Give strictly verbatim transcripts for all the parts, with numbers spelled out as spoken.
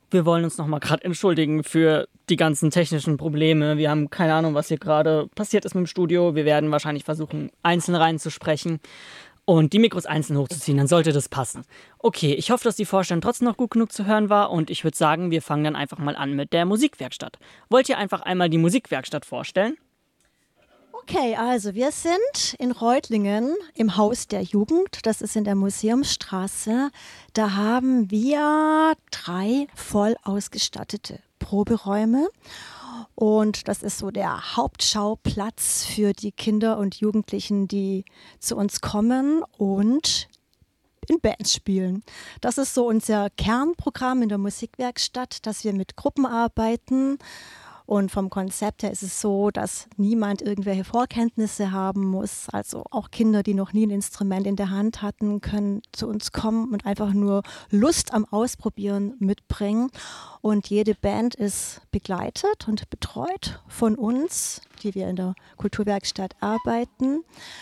Wir wollen uns nochmal gerade entschuldigen für die ganzen technischen Probleme. Wir haben keine Ahnung, was hier gerade passiert ist mit dem Studio. Wir werden wahrscheinlich versuchen, einzeln reinzusprechen und die Mikros einzeln hochzuziehen. Dann sollte das passen. Okay, ich hoffe, dass die Vorstellung trotzdem noch gut genug zu hören war. Und ich würde sagen, wir fangen dann einfach mal an mit der Musikwerkstatt. Wollt ihr einfach einmal die Musikwerkstatt vorstellen? Okay, also wir sind in Reutlingen im Haus der Jugend, das ist in der Museumsstraße. Da haben wir drei voll ausgestattete Proberäume und das ist so der Hauptschauplatz für die Kinder und Jugendlichen, die zu uns kommen und in Bands spielen. Das ist so unser Kernprogramm in der Musikwerkstatt, dass wir mit Gruppen arbeiten. Und vom Konzept her ist es so, dass niemand irgendwelche Vorkenntnisse haben muss. Also auch Kinder, die noch nie ein Instrument in der Hand hatten, können zu uns kommen und einfach nur Lust am Ausprobieren mitbringen. Und jede Band ist begleitet und betreut von uns, die wir in der Kulturwerkstatt arbeiten.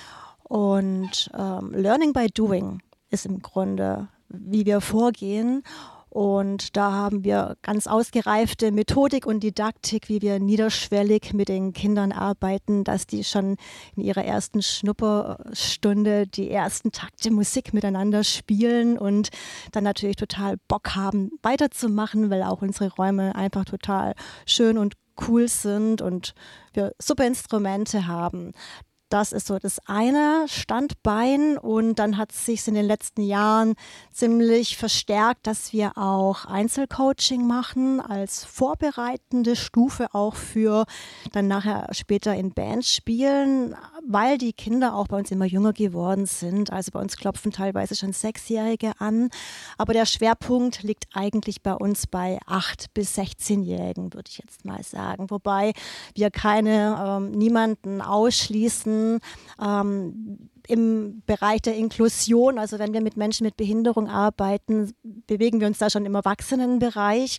Und ähm, Learning by Doing ist im Grunde, wie wir vorgehen. Und da haben wir ganz ausgereifte Methodik und Didaktik, wie wir niederschwellig mit den Kindern arbeiten, dass die schon in ihrer ersten Schnupperstunde die ersten Takte Musik miteinander spielen und dann natürlich total Bock haben, weiterzumachen, weil auch unsere Räume einfach total schön und cool sind und wir super Instrumente haben. Das ist so das eine Standbein und dann hat es sich in den letzten Jahren ziemlich verstärkt, dass wir auch Einzelcoaching machen als vorbereitende Stufe auch für dann nachher später in Bands spielen, weil die Kinder auch bei uns immer jünger geworden sind. Also bei uns klopfen teilweise schon Sechsjährige an, aber der Schwerpunkt liegt eigentlich bei uns bei acht- bis sechzehnjährigen, würde ich jetzt mal sagen. Wobei wir keine, ähm, niemanden ausschließen, Ähm, im Bereich der Inklusion, also wenn wir mit Menschen mit Behinderung arbeiten, bewegen wir uns da schon im Erwachsenenbereich.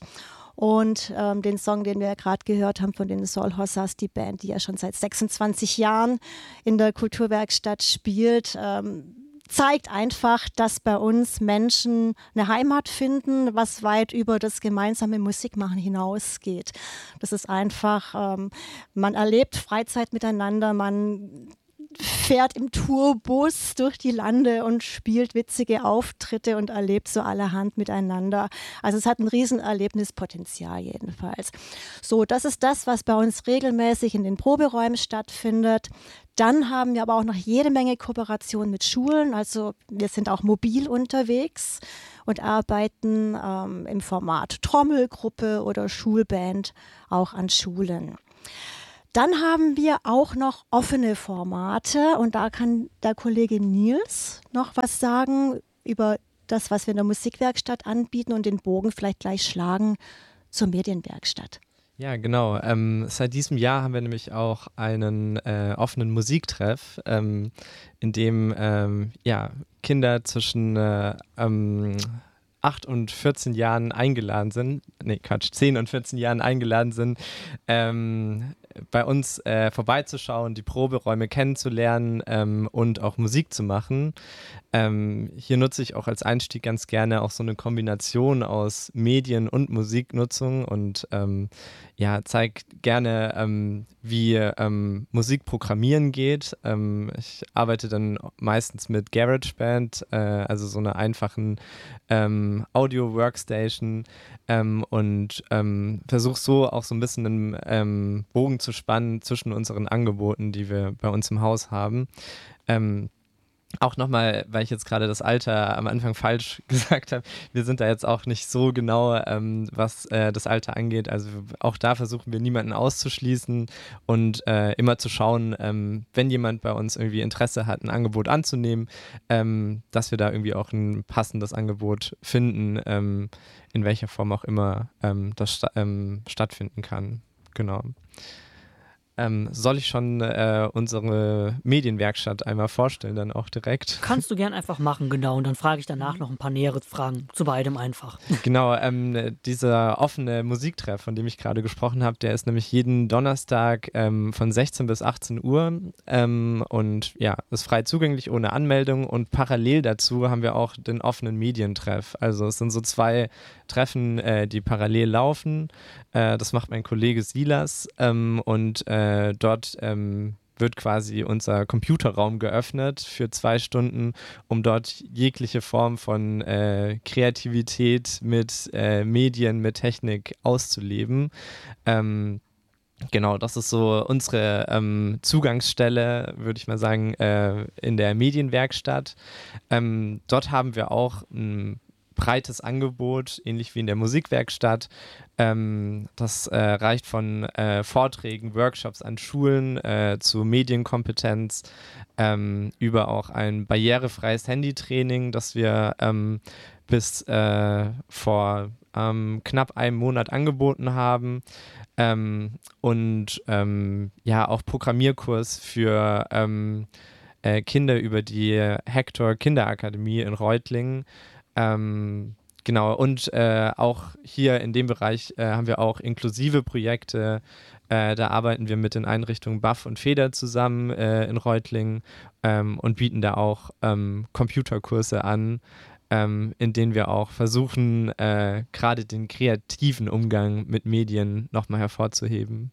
Und ähm, den Song, den wir ja gerade gehört haben von den Soul Hossas, die Band, die ja schon seit sechsundzwanzig Jahren in der Kulturwerkstatt spielt, ähm, zeigt einfach, dass bei uns Menschen eine Heimat finden, was weit über das gemeinsame Musikmachen hinausgeht. Das ist einfach, ähm, man erlebt Freizeit miteinander, man fährt im Tourbus durch die Lande und spielt witzige Auftritte und erlebt so allerhand miteinander. Also es hat ein Riesenerlebnispotenzial jedenfalls. So, das ist das, was bei uns regelmäßig in den Proberäumen stattfindet. Dann haben wir aber auch noch jede Menge Kooperation mit Schulen. Also wir sind auch mobil unterwegs und arbeiten ähm, im Format Trommelgruppe oder Schulband auch an Schulen. Dann haben wir auch noch offene Formate und da kann der Kollege Nils noch was sagen über das, was wir in der Musikwerkstatt anbieten und den Bogen vielleicht gleich schlagen zur Medienwerkstatt. Ja, genau. Ähm, seit diesem Jahr haben wir nämlich auch einen äh, offenen Musiktreff, ähm, in dem ähm, ja, Kinder zwischen äh, ähm, acht und vierzehn Jahren eingeladen sind, nee, Quatsch, zehn und vierzehn Jahren eingeladen sind, ähm, bei uns äh, vorbeizuschauen, die Proberäume kennenzulernen ähm, und auch Musik zu machen. Ähm, hier nutze ich auch als Einstieg ganz gerne auch so eine Kombination aus Medien- und Musiknutzung und ähm, ja, zeige gerne, ähm, wie ähm, Musik programmieren geht. Ähm, ich arbeite dann meistens mit GarageBand, äh, also so einer einfachen ähm, Audio-Workstation ähm, und ähm, versuche so auch so ein bisschen einen ähm, Bogen zu spannen zwischen unseren Angeboten, die wir bei uns im Haus haben. Ähm, Auch nochmal, weil ich jetzt gerade das Alter am Anfang falsch gesagt habe, wir sind da jetzt auch nicht so genau, ähm, was äh, das Alter angeht. Also auch da versuchen wir niemanden auszuschließen und äh, immer zu schauen, ähm, wenn jemand bei uns irgendwie Interesse hat, ein Angebot anzunehmen, ähm, dass wir da irgendwie auch ein passendes Angebot finden, ähm, in welcher Form auch immer ähm, das sta- ähm, stattfinden kann. Genau. ähm, soll ich schon äh, unsere Medienwerkstatt einmal vorstellen, dann auch direkt? Kannst du gern einfach machen, genau. Und dann frage ich danach noch ein paar nähere Fragen zu beidem einfach. Genau, ähm, dieser offene Musiktreff, von dem ich gerade gesprochen habe, der ist nämlich jeden Donnerstag ähm, von sechzehn bis achtzehn Uhr ähm, und ja, ist frei zugänglich, ohne Anmeldung, und parallel dazu haben wir auch den offenen Medientreff. Also es sind so zwei Treffen, äh, die parallel laufen. Äh, das macht mein Kollege Silas ähm, und äh, dort ähm, wird quasi unser Computerraum geöffnet für zwei Stunden, um dort jegliche Form von äh, Kreativität mit äh, Medien, mit Technik auszuleben. Ähm, Genau, das ist so unsere ähm, Zugangsstelle, würde ich mal sagen, äh, in der Medienwerkstatt. Ähm, dort haben wir auch ein breites Angebot, ähnlich wie in der Musikwerkstatt. Ähm, das äh, reicht von äh, Vorträgen, Workshops an Schulen äh, zu Medienkompetenz, ähm, über auch ein barrierefreies Handytraining, das wir ähm, bis äh, vor ähm, knapp einem Monat angeboten haben. Ähm, und ähm, ja, auch Programmierkurs für ähm, äh, Kinder über die Hector Kinderakademie in Reutlingen. Ähm, genau, und äh, auch hier in dem Bereich äh, haben wir auch inklusive Projekte. Äh, da arbeiten wir mit den Einrichtungen B A F und Feder zusammen äh, in Reutlingen ähm, und bieten da auch ähm, Computerkurse an, Ähm, in denen wir auch versuchen, äh, gerade den kreativen Umgang mit Medien nochmal hervorzuheben.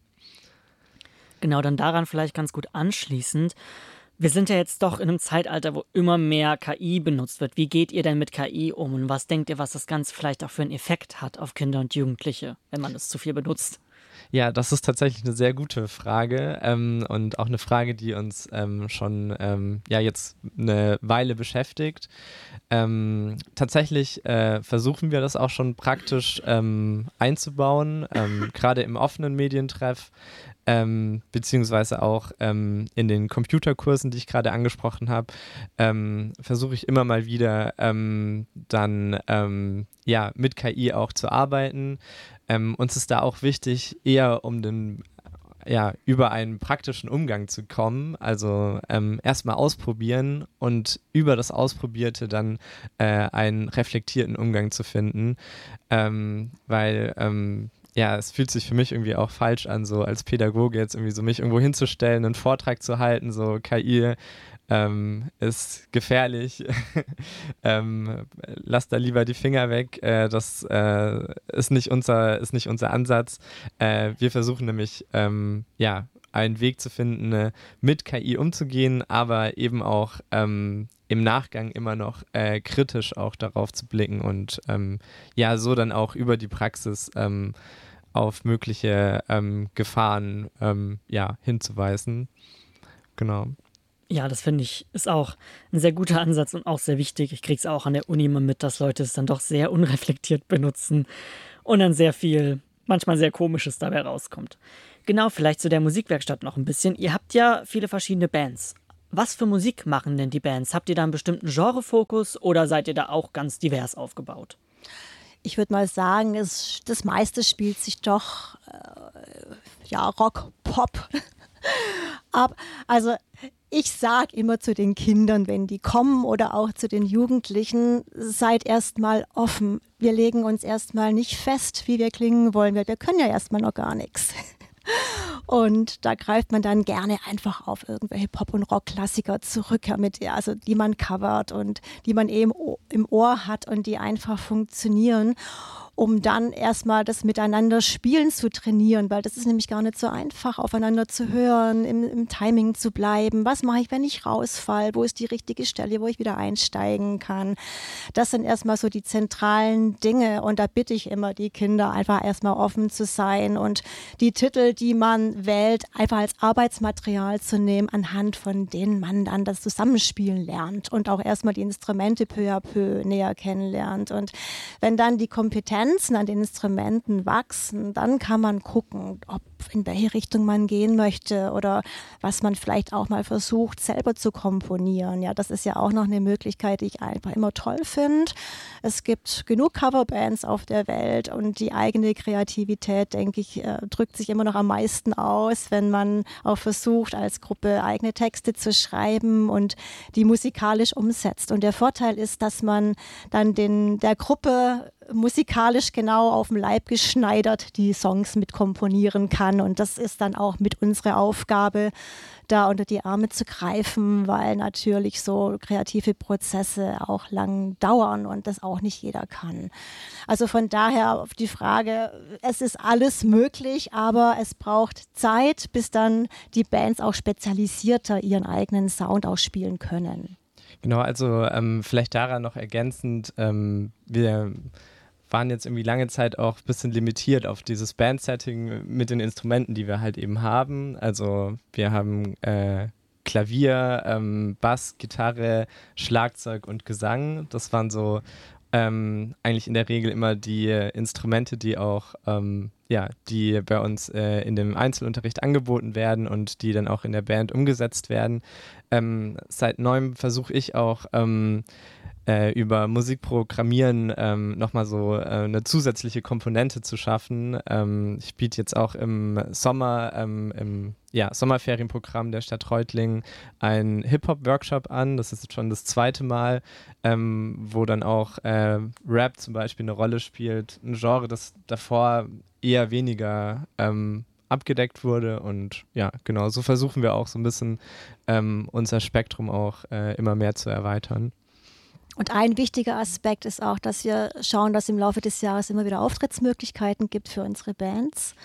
Genau, dann daran vielleicht ganz gut anschließend. Wir sind ja jetzt doch in einem Zeitalter, wo immer mehr K I benutzt wird. Wie geht ihr denn mit K I um und was denkt ihr, was das Ganze vielleicht auch für einen Effekt hat auf Kinder und Jugendliche, wenn man es zu viel benutzt? Ja, das ist tatsächlich eine sehr gute Frage ähm, und auch eine Frage, die uns ähm, schon ähm, ja, jetzt eine Weile beschäftigt. Ähm, tatsächlich äh, versuchen wir das auch schon praktisch ähm, einzubauen, ähm, gerade im offenen Medientreff, ähm, beziehungsweise auch ähm, in den Computerkursen, die ich gerade angesprochen habe, ähm, versuche ich immer mal wieder ähm, dann ähm, ja, mit K I auch zu arbeiten. Ähm, uns ist da auch wichtig, eher um den ja, über einen praktischen Umgang zu kommen. Also ähm, erstmal ausprobieren und über das Ausprobierte dann äh, einen reflektierten Umgang zu finden. Ähm, weil ähm, ja, es fühlt sich für mich irgendwie auch falsch an, so als Pädagoge jetzt irgendwie so mich irgendwo hinzustellen, einen Vortrag zu halten, so K I ähm, ist gefährlich, ähm, lasst da lieber die Finger weg, äh, das äh, ist nicht unser, ist nicht unser Ansatz. Äh, wir versuchen nämlich, ähm, ja, einen Weg zu finden, äh, mit K I umzugehen, aber eben auch ähm, im Nachgang immer noch äh, kritisch auch darauf zu blicken und ähm, ja, so dann auch über die Praxis ähm, auf mögliche ähm, Gefahren ähm, ja, hinzuweisen. Genau. Ja, das finde ich, ist auch ein sehr guter Ansatz und auch sehr wichtig. Ich kriege es auch an der Uni mal mit, dass Leute es dann doch sehr unreflektiert benutzen und dann sehr viel, manchmal sehr Komisches dabei rauskommt. Genau, vielleicht zu der Musikwerkstatt noch ein bisschen. Ihr habt ja viele verschiedene Bands. Was für Musik machen denn die Bands? Habt ihr da einen bestimmten Genrefokus oder seid ihr da auch ganz divers aufgebaut? Ich würde mal sagen, es, das meiste spielt sich doch äh, ja, Rock, Pop ab. Also ich sage immer zu den Kindern, wenn die kommen oder auch zu den Jugendlichen, seid erstmal offen. Wir legen uns erstmal nicht fest, wie wir klingen wollen, weil wir können ja erstmal noch gar nichts. Und da greift man dann gerne einfach auf irgendwelche Pop- und Rock-Klassiker zurück, mit, also die man covert und die man eben im Ohr hat und die einfach funktionieren, um dann erstmal das Miteinander spielen zu trainieren, weil das ist nämlich gar nicht so einfach, aufeinander zu hören, im, im Timing zu bleiben. Was mache ich, wenn ich rausfall? Wo ist die richtige Stelle, wo ich wieder einsteigen kann? Das sind erstmal so die zentralen Dinge und da bitte ich immer die Kinder einfach erstmal offen zu sein und die Titel, die man wählt, einfach als Arbeitsmaterial zu nehmen, anhand von denen man dann das Zusammenspielen lernt und auch erstmal die Instrumente peu à peu näher kennenlernt. Und wenn dann die Kompetenz Grenzen an den Instrumenten wachsen, dann kann man gucken, ob in welche Richtung man gehen möchte oder was man vielleicht auch mal versucht, selber zu komponieren. Ja, das ist ja auch noch eine Möglichkeit, die ich einfach immer toll finde. Es gibt genug Coverbands auf der Welt und die eigene Kreativität, denke ich, drückt sich immer noch am meisten aus, wenn man auch versucht, als Gruppe eigene Texte zu schreiben und die musikalisch umsetzt. Und der Vorteil ist, dass man dann den, der Gruppe musikalisch genau auf dem Leib geschneidert die Songs mit komponieren kann. Und das ist dann auch mit unserer Aufgabe, da unter die Arme zu greifen, weil natürlich so kreative Prozesse auch lang dauern und das auch nicht jeder kann. Also von daher auf die Frage, es ist alles möglich, aber es braucht Zeit, bis dann die Bands auch spezialisierter ihren eigenen Sound ausspielen können. Genau, also ähm, vielleicht daran noch ergänzend, ähm, wir waren jetzt irgendwie lange Zeit auch ein bisschen limitiert auf dieses Band-Setting mit den Instrumenten, die wir halt eben haben. Also wir haben äh, Klavier, ähm, Bass, Gitarre, Schlagzeug und Gesang. Das waren so ähm, eigentlich in der Regel immer die äh, Instrumente, die auch ähm, ja, die bei uns äh, in dem Einzelunterricht angeboten werden und die dann auch in der Band umgesetzt werden. Ähm, seit neuem versuche ich auch ähm, Äh, über Musikprogrammieren ähm, nochmal so äh, eine zusätzliche Komponente zu schaffen. Ähm, ich biete jetzt auch im Sommer, ähm, im ja, Sommerferienprogramm der Stadt Reutlingen einen Hip-Hop-Workshop an. Das ist jetzt schon das zweite Mal, ähm, wo dann auch äh, Rap zum Beispiel eine Rolle spielt. Ein Genre, das davor eher weniger ähm, abgedeckt wurde. Und ja, genau, so versuchen wir auch so ein bisschen ähm, unser Spektrum auch äh, immer mehr zu erweitern. Und ein wichtiger Aspekt ist auch, dass wir schauen, dass im Laufe des Jahres immer wieder Auftrittsmöglichkeiten gibt für unsere Bands.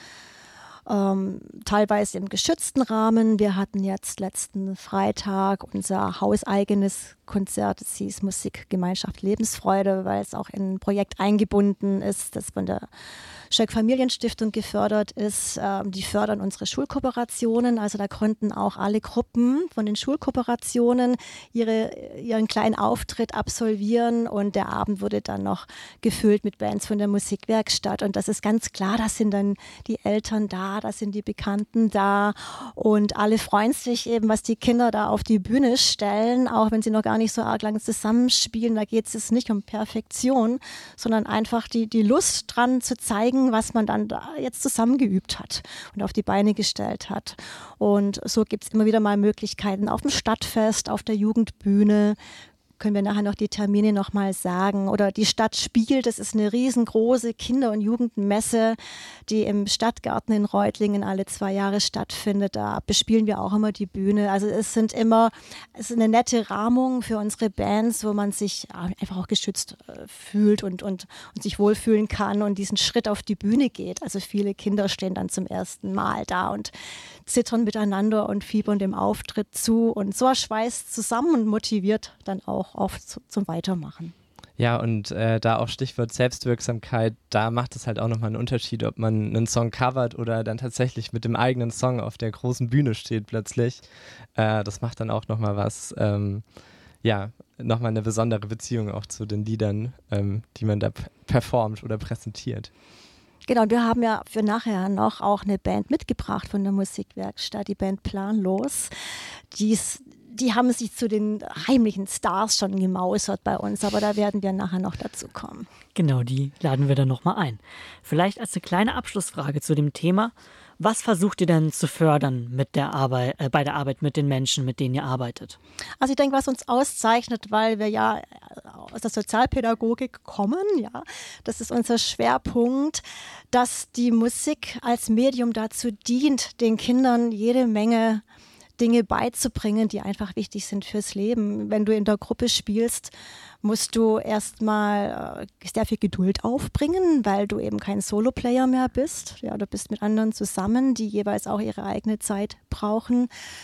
Ähm, teilweise im geschützten Rahmen. Wir hatten jetzt letzten Freitag unser hauseigenes Konzert. Es hieß Musikgemeinschaft Lebensfreude, weil es auch in ein Projekt eingebunden ist, das von der Schöck Familienstiftung gefördert ist. Ähm, die fördern unsere Schulkooperationen. Also da konnten auch alle Gruppen von den Schulkooperationen ihre, ihren kleinen Auftritt absolvieren und der Abend wurde dann noch gefüllt mit Bands von der Musikwerkstatt. Und das ist ganz klar, da sind dann die Eltern da, da sind die Bekannten da und alle freuen sich eben, was die Kinder da auf die Bühne stellen, auch wenn sie noch gar nicht so arg lang zusammenspielen. Da geht es nicht um Perfektion, sondern einfach die, die Lust dran zu zeigen, was man dann da jetzt zusammengeübt hat und auf die Beine gestellt hat. Und so gibt es immer wieder mal Möglichkeiten auf dem Stadtfest, auf der Jugendbühne. Können wir nachher noch die Termine nochmal sagen. Oder die Stadt Spiel, das ist eine riesengroße Kinder- und Jugendmesse, die im Stadtgarten in Reutlingen alle zwei Jahre stattfindet. Da bespielen wir auch immer die Bühne. Also es sind immer, es ist eine nette Rahmung für unsere Bands, wo man sich einfach auch geschützt fühlt und, und, und sich wohlfühlen kann und diesen Schritt auf die Bühne geht. Also viele Kinder stehen dann zum ersten Mal da und zittern miteinander und fiebern dem Auftritt zu. Und so schweißt zusammen und motiviert dann auch oft zu, zum Weitermachen. Ja, und äh, da auch Stichwort Selbstwirksamkeit, da macht es halt auch nochmal einen Unterschied, ob man einen Song covert oder dann tatsächlich mit dem eigenen Song auf der großen Bühne steht plötzlich. Äh, das macht dann auch nochmal was, ähm, ja, nochmal eine besondere Beziehung auch zu den Liedern, ähm, die man da p- performt oder präsentiert. Genau, und wir haben ja für nachher noch auch eine Band mitgebracht von der Musikwerkstatt, die Band Planlos. Die ist Die haben sich zu den heimlichen Stars schon gemausert bei uns, aber da werden wir nachher noch dazu kommen. Genau, die laden wir dann nochmal ein. Vielleicht als eine kleine Abschlussfrage zu dem Thema. Was versucht ihr denn zu fördern mit der Arbeit, äh, bei der Arbeit mit den Menschen, mit denen ihr arbeitet? Also ich denke, was uns auszeichnet, weil wir ja aus der Sozialpädagogik kommen, ja, das ist unser Schwerpunkt, dass die Musik als Medium dazu dient, den Kindern jede Menge Dinge beizubringen, die einfach wichtig sind fürs Leben. Wenn du in der Gruppe spielst, musst du erstmal äh, sehr viel Geduld aufbringen, weil du eben kein Solo-Player mehr bist. Ja, du bist mit anderen zusammen, die jeweils auch ihre eigene Zeit brauchen.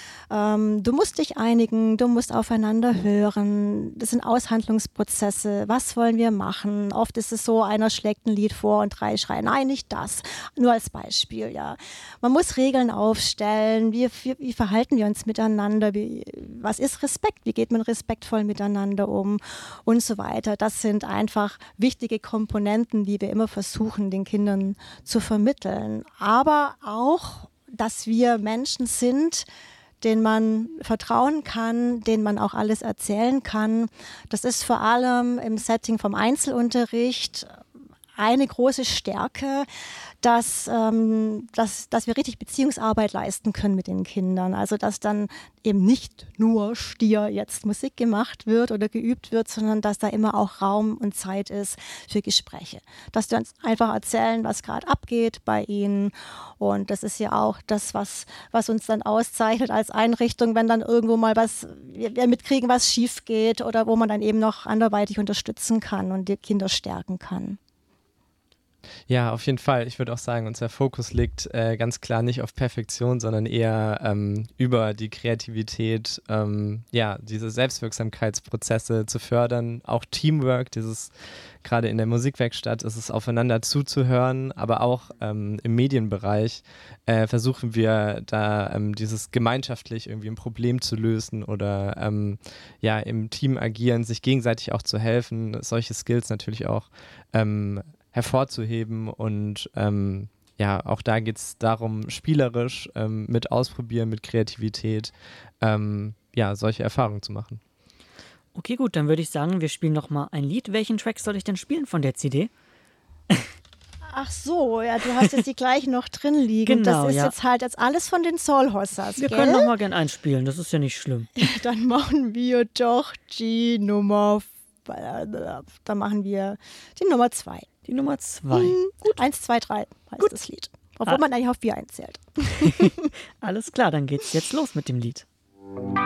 Ähm, du musst dich einigen, du musst aufeinander hören. Das sind Aushandlungsprozesse. Was wollen wir machen? Oft ist es so, einer schlägt ein Lied vor und drei schreien, nein, nicht das. Nur als Beispiel, ja. Man muss Regeln aufstellen. Wie, wie, wie verhalten wir wir uns miteinander, wie, was ist Respekt, wie geht man respektvoll miteinander um und so weiter. Das sind einfach wichtige Komponenten, die wir immer versuchen, den Kindern zu vermitteln. Aber auch, dass wir Menschen sind, denen man vertrauen kann, denen man auch alles erzählen kann. Das ist vor allem im Setting vom Einzelunterricht eine große Stärke, dass, ähm, dass, dass wir richtig Beziehungsarbeit leisten können mit den Kindern. Also dass dann eben nicht nur stier jetzt Musik gemacht wird oder geübt wird, sondern dass da immer auch Raum und Zeit ist für Gespräche. Dass wir uns einfach erzählen, was gerade abgeht bei ihnen. Und das ist ja auch das, was, was uns dann auszeichnet als Einrichtung, wenn dann irgendwo mal was, wir mitkriegen, was schief geht oder wo man dann eben noch anderweitig unterstützen kann und die Kinder stärken kann. Ja, auf jeden Fall. Ich würde auch sagen, unser Fokus liegt äh, ganz klar nicht auf Perfektion, sondern eher ähm, über die Kreativität, ähm, ja, diese Selbstwirksamkeitsprozesse zu fördern, auch Teamwork, dieses gerade in der Musikwerkstatt ist es aufeinander zuzuhören, aber auch ähm, im Medienbereich äh, versuchen wir da ähm, dieses gemeinschaftlich irgendwie ein Problem zu lösen oder ähm, ja, im Team agieren, sich gegenseitig auch zu helfen, solche Skills natürlich auch ähm, hervorzuheben und ähm, ja, auch da geht es darum, spielerisch ähm, mit Ausprobieren, mit Kreativität, ähm, ja, solche Erfahrungen zu machen. Okay, gut, dann würde ich sagen, wir spielen noch mal ein Lied. Welchen Track soll ich denn spielen von der C D? Ach so, ja, du hast jetzt die gleichen noch drin liegen. Genau, das ist ja. jetzt halt jetzt alles von den Soul Hossas, Wir gell? können noch mal gern einspielen, das ist ja nicht schlimm. Dann machen wir doch die Nummer, dann machen wir die Nummer zwei. Die Nummer zwei. Hm, gut, eins, zwei, drei heißt Gut. das Lied. Obwohl Ah. man eigentlich auf vier einzählt. Alles klar, dann geht's jetzt los mit dem Lied.